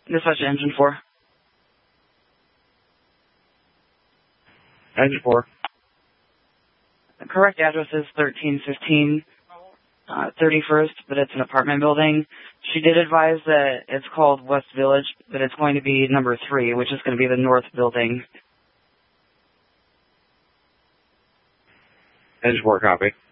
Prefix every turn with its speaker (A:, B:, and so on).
A: Dispatch to Engine 4.
B: Engine 4.
A: The correct address is 1315 31st, but it's an apartment building. She did advise that it's called West Village, but it's going to be number 3, which is going to be the north building.
B: Engine 4, copy.